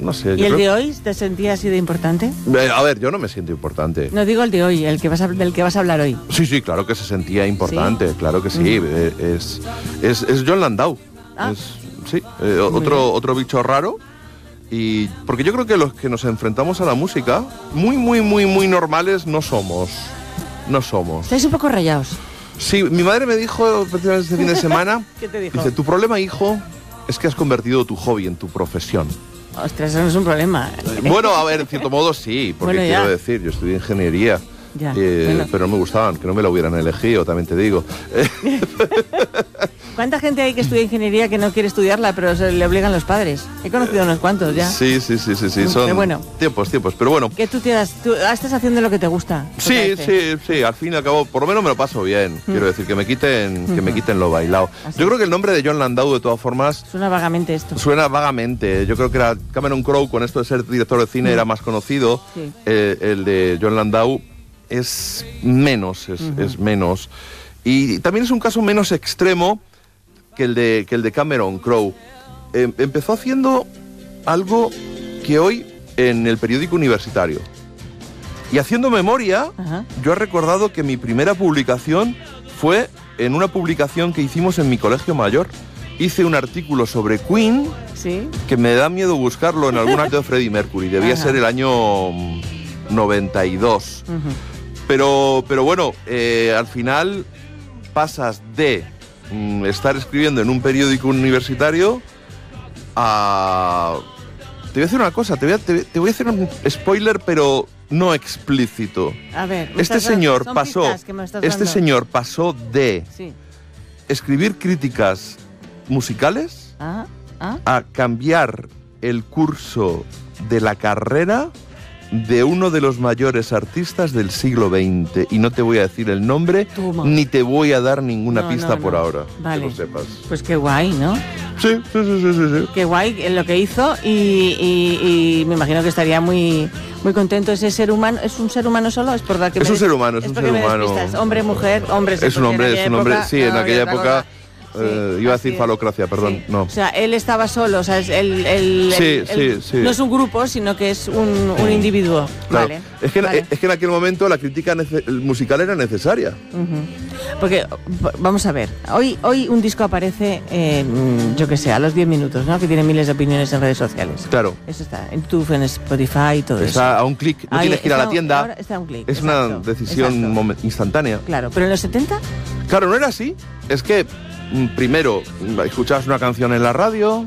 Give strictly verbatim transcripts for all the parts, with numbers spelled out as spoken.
no sé. ¿Y el de hoy te sentías así de importante? Eh, a ver, yo no me siento importante. No digo el de hoy, el que vas a, del que vas a hablar hoy. Sí, sí, claro que se sentía importante, ¿sí? Claro que sí. Uh-huh. eh, es, es, es Jon Landau. Ah. Es, sí, eh, otro, otro bicho raro. Y porque yo creo que los que nos enfrentamos a la música, muy, muy, muy, muy normales no somos. No somos. Estáis un poco rayados. Sí, mi madre me dijo precisamente este fin de semana. ¿Qué te dijo? Dice, tu problema, hijo, es que has convertido tu hobby en tu profesión. Ostras, eso no es un problema. Bueno, a ver, en cierto modo sí, porque bueno, quiero decir, yo estudié ingeniería. Ya, eh, bueno. Pero no me gustaban, que no me lo hubieran elegido, también te digo. ¿Cuánta gente hay que estudia ingeniería que no quiere estudiarla, pero se le obligan los padres? He conocido unos cuantos ya. Sí, sí, sí, sí, sí. Son bueno, tiempos, tiempos, pero bueno. Que tú, te das, tú estás haciendo lo que te gusta. Sí, sí, sí, al fin y al cabo, por lo menos me lo paso bien. Mm. Quiero decir, que me quiten, mm. que me quiten lo bailado. Así. Yo creo que el nombre de Jon Landau, de todas formas... Suena vagamente esto. Suena vagamente. Yo creo que era Cameron Crowe, con esto de ser director de cine, mm. era más conocido. Sí. Eh, el de Jon Landau es menos, es, uh-huh. es menos. Y también es un caso menos extremo que el de, que el de Cameron Crowe. Eh, empezó haciendo algo que hoy en el periódico universitario. Y haciendo memoria, uh-huh. yo he recordado que mi primera publicación fue en una publicación que hicimos en mi colegio mayor. Hice un artículo sobre Queen, ¿sí? Que me da miedo buscarlo en algún acto de Freddie Mercury. Debía uh-huh. ser el año noventa y dos. Uh-huh. Pero, pero bueno, eh, al final pasas de mm, estar escribiendo en un periódico universitario a... Te voy a decir una cosa, te voy a, te, te voy a hacer un spoiler, pero no explícito. A ver, este señor pasó, este señor pasó de sí. escribir críticas musicales ah, ah. a cambiar el curso de la carrera de uno de los mayores artistas del siglo veinte. Y no te voy a decir el nombre, Toma. ni te voy a dar ninguna no, pista no, no. por ahora. Vale. Que lo sepas. Pues qué guay, ¿no? Sí, sí, sí, sí, sí. Qué guay lo que hizo y, y, y me imagino que estaría muy, muy contento. Ese ser humano, ¿es un ser humano solo? Es, por que es me un ser humano, es, es un ser humano. Hombre, mujer, hombre. Es un hombre, es un hombre. Sí, en aquella época... Sí, eh, iba a decir falocracia, perdón, sí. no. O sea, él estaba solo, o sea, es el, el, sí, el, el sí, sí. no es un grupo, sino que es un, un individuo. Claro. Vale. Es, que, vale. es que en aquel momento la crítica nece- musical era necesaria. Uh-huh. Porque, vamos a ver, hoy, hoy un disco aparece, eh, yo que sé, a los diez minutos, ¿no? Que tiene miles de opiniones en redes sociales. Claro. Eso está en YouTube, en Spotify y todo está eso. Está a un clic, no Ahí, tienes que ir a la tienda. Ahora está a un clic. Es exacto, una decisión momen- instantánea. Claro, pero en los setenta... Claro, no era así. Es que... Primero, escuchabas una canción en la radio,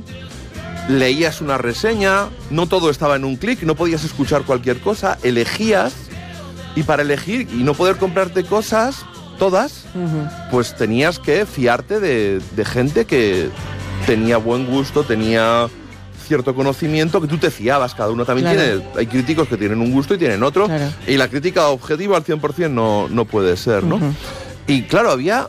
leías una reseña, no todo estaba en un clic, no podías escuchar cualquier cosa, elegías, y para elegir y no poder comprarte cosas, todas, uh-huh. pues tenías que fiarte de, de gente que tenía buen gusto, tenía cierto conocimiento, que tú te fiabas, cada uno también claro. tiene, hay críticos que tienen un gusto y tienen otro, claro. y la crítica objetiva al cien por ciento no, no puede ser, ¿no? Uh-huh. Y claro, había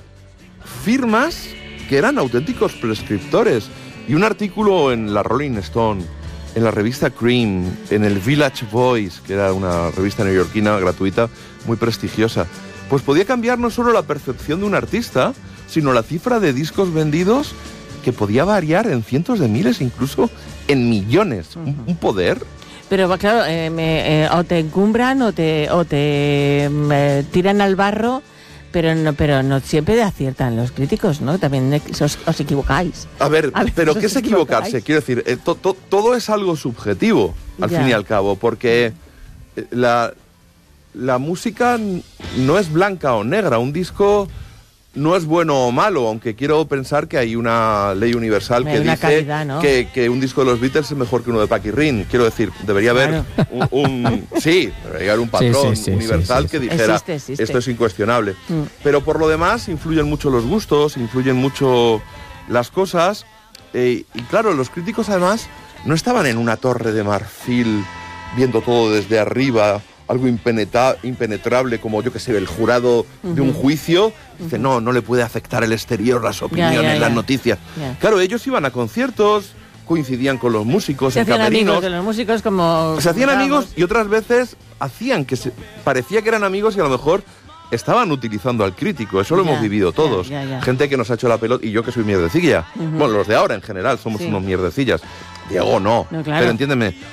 firmas que eran auténticos prescriptores. Y un artículo en la Rolling Stone, en la revista Cream, en el Village Voice, que era una revista neoyorquina gratuita, muy prestigiosa, pues podía cambiar no solo la percepción de un artista, sino la cifra de discos vendidos, que podía variar en cientos de miles, incluso en millones. Uh-huh. un, un poder... Pero claro, eh, me, eh, o te encumbran o te, o te eh, tiran al barro... Pero no, pero no siempre aciertan los críticos, ¿no? También os, os equivocáis. A ver, a pero ¿qué es equivocarse? Quiero decir, eh, to, to, todo es algo subjetivo, al ya. fin y al cabo, porque la, la música no es blanca o negra. Un disco no es bueno o malo, aunque quiero pensar que hay una ley universal que dice calidad, ¿no? que, que un disco de los Beatles es mejor que uno de Paquirrín. Quiero decir, debería haber claro. un, un... Sí, debería haber un patrón sí, sí, sí, universal sí, sí, sí. que dijera existe, existe. esto es incuestionable. Mm. Pero por lo demás influyen mucho los gustos, influyen mucho las cosas. Eh, y claro, los críticos además no estaban en una torre de marfil viendo todo desde arriba, algo impenetra- impenetrable como, yo que sé, el jurado uh-huh. de un juicio. Dice, uh-huh. no, no le puede afectar el exterior, las opiniones, ya, ya, ya. las noticias. Ya. Claro, ellos iban a conciertos, coincidían con los músicos, se en hacían camerinos. amigos de los músicos como... Se hacían amigos y otras veces hacían que se... parecía que eran amigos y a lo mejor estaban utilizando al crítico. Eso lo ya, hemos vivido todos. Ya, ya, ya. Gente que nos ha hecho la pelota, y yo que soy mierdecilla. Uh-huh. Bueno, los de ahora en general somos sí. unos mierdecillas. Diego no, no claro. pero entiéndeme,